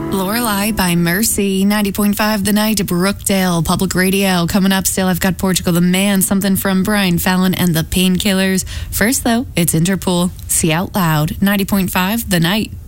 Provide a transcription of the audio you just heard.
Lorelei by Mercy, 90.5 The Night, Brookdale Public Radio. Coming up still, I've got Portugal the Man, something from Brian Fallon and the Painkillers. First, though, it's Interpol, See Out Loud, 90.5 The Night.